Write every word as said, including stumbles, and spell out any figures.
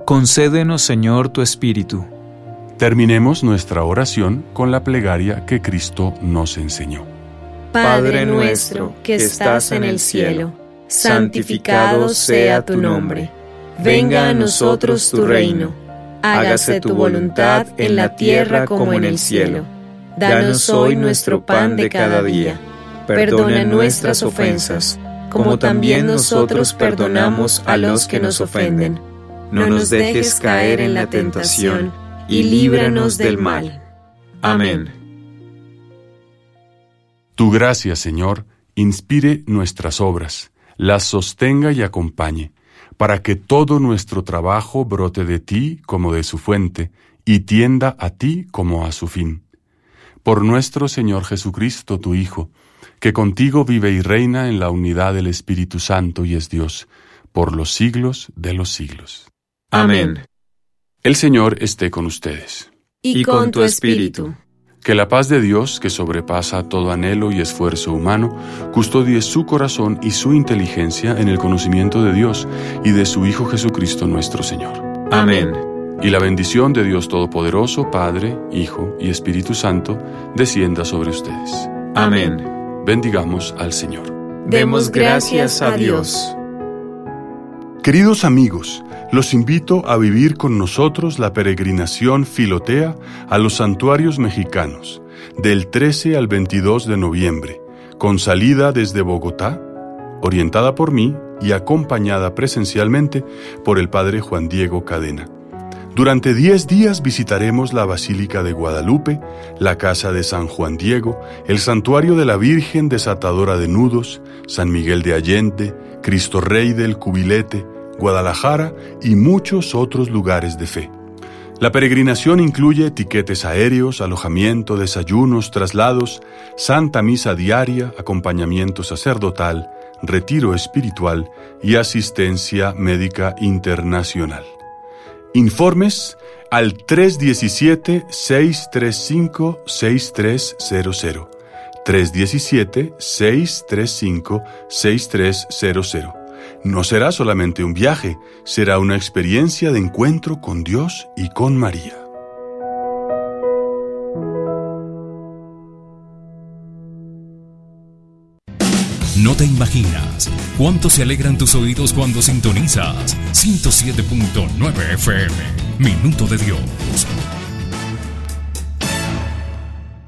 Concédenos, Señor, tu Espíritu. Terminemos nuestra oración con la plegaria que Cristo nos enseñó. Padre nuestro que estás en el cielo, santificado sea tu nombre. Venga a nosotros tu reino. Hágase tu voluntad en la tierra como en el cielo. Danos hoy nuestro pan de cada día. Perdona nuestras ofensas, como también nosotros perdonamos a los que nos ofenden. No nos dejes caer en la tentación, y líbranos del mal. Amén. Tu gracia, Señor, inspire nuestras obras, las sostenga y acompañe, para que todo nuestro trabajo brote de ti como de su fuente, y tienda a ti como a su fin. Por nuestro Señor Jesucristo, tu Hijo, que contigo vive y reina en la unidad del Espíritu Santo y es Dios, por los siglos de los siglos. Amén. El Señor esté con ustedes. Y con tu espíritu. Que la paz de Dios, que sobrepasa todo anhelo y esfuerzo humano, custodie su corazón y su inteligencia en el conocimiento de Dios y de su Hijo Jesucristo nuestro Señor. Amén. Y la bendición de Dios Todopoderoso, Padre, Hijo y Espíritu Santo, descienda sobre ustedes. Amén. Bendigamos al Señor. Demos gracias a Dios. Queridos amigos, los invito a vivir con nosotros la peregrinación Filotea a los santuarios mexicanos, del trece al veintidós de noviembre, con salida desde Bogotá, orientada por mí y acompañada presencialmente por el Padre Juan Diego Cadena. Durante diez días visitaremos la Basílica de Guadalupe, la Casa de San Juan Diego, el Santuario de la Virgen Desatadora de Nudos, San Miguel de Allende, Cristo Rey del Cubilete, Guadalajara y muchos otros lugares de fe. La peregrinación incluye tiquetes aéreos, alojamiento, desayunos, traslados, santa misa diaria, acompañamiento sacerdotal, retiro espiritual y asistencia médica internacional. Informes al tres uno siete, seis tres cinco, seis tres cero cero. tres uno siete, seis tres cinco, seis tres cero cero. No será solamente un viaje, será una experiencia de encuentro con Dios y con María. No te imaginas cuánto se alegran tus oídos cuando sintonizas ciento siete punto nueve F M. Minuto de Dios.